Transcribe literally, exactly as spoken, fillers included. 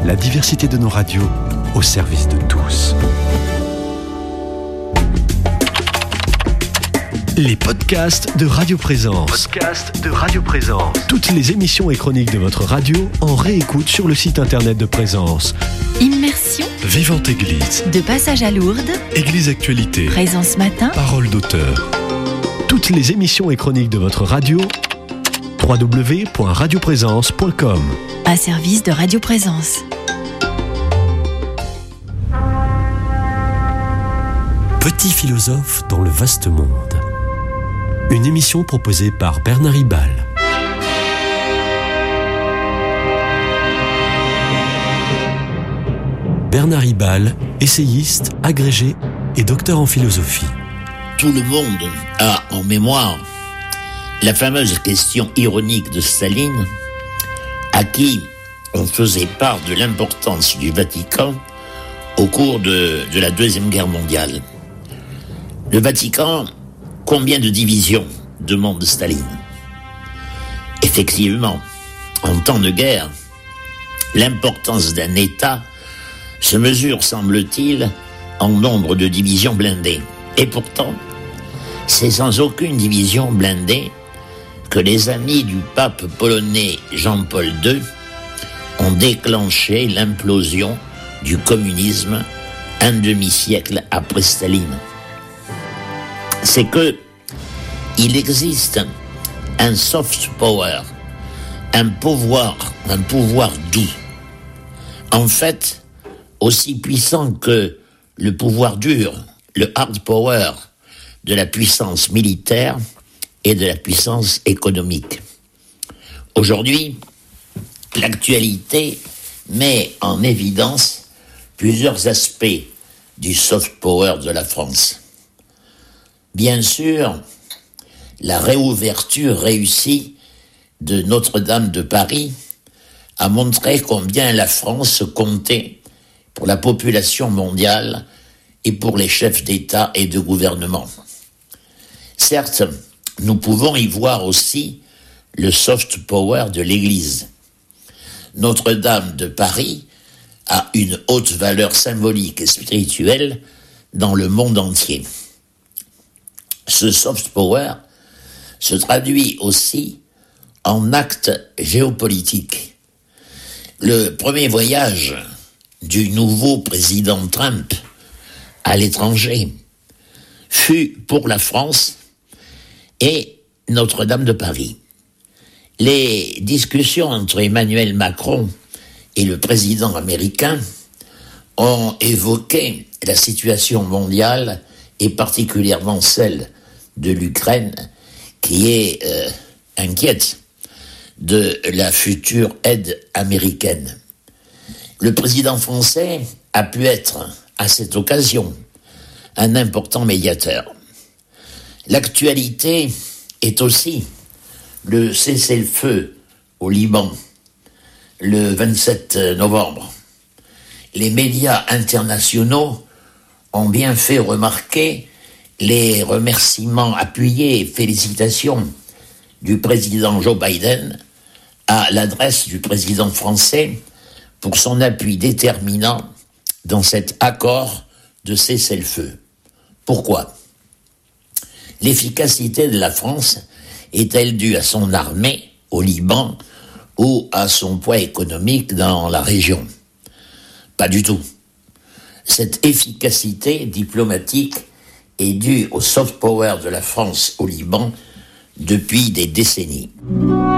La diversité de nos radios au service de tous. Les podcasts de Radio Présence. Podcasts de Radio Présence. Toutes les émissions et chroniques de votre radio en réécoute sur le site internet de Présence. Immersion. Vivante Église. De passage à Lourdes. Église Actualité. Présence Matin. Parole d'auteur. Toutes les émissions et chroniques de votre radio. w w w point radio présence point com. Un service de Radio Présence. Petit philosophe dans le vaste monde. Une émission proposée par Bernard Ribal. Bernard Ribal, essayiste, agrégé et docteur en philosophie. Tout le monde a en mémoire la fameuse question ironique de Staline, à qui on faisait part de l'importance du Vatican au cours de, de la Deuxième Guerre mondiale. Le Vatican, combien de divisions, demande Staline. Effectivement, en temps de guerre, l'importance d'un État se mesure, semble-t-il, en nombre de divisions blindées. Et pourtant, c'est sans aucune division blindée que les amis du pape polonais Jean-Paul deux ont déclenché l'implosion du communisme un demi-siècle après Staline. C'est que il existe un soft power, un pouvoir, un pouvoir doux. En fait, aussi puissant que le pouvoir dur, le hard power de la puissance militaire et de la puissance économique. Aujourd'hui, l'actualité met en évidence plusieurs aspects du soft power de la France. Bien sûr, la réouverture réussie de Notre-Dame de Paris a montré combien la France comptait pour la population mondiale et pour les chefs d'État et de gouvernement. Certes, nous pouvons y voir aussi le soft power de l'Église. Notre-Dame de Paris a une haute valeur symbolique et spirituelle dans le monde entier. Ce soft power se traduit aussi en actes géopolitiques. Le premier voyage du nouveau président Trump à l'étranger fut pour la France et Notre-Dame de Paris. Les discussions entre Emmanuel Macron et le président américain ont évoqué la situation mondiale et particulièrement celle de l'Ukraine qui est euh, inquiète de la future aide américaine. Le président français a pu être, à cette occasion, un important médiateur. L'actualité est aussi le cessez-le-feu au Liban, le vingt-sept novembre. Les médias internationaux ont bien fait remarquer les remerciements appuyés et félicitations du président Joe Biden à l'adresse du président français pour son appui déterminant dans cet accord de cessez-le-feu. Pourquoi ? L'efficacité de la France est-elle due à son armée au Liban ou à son poids économique dans la région ? Pas du tout. Cette efficacité diplomatique est due au soft power de la France au Liban depuis des décennies.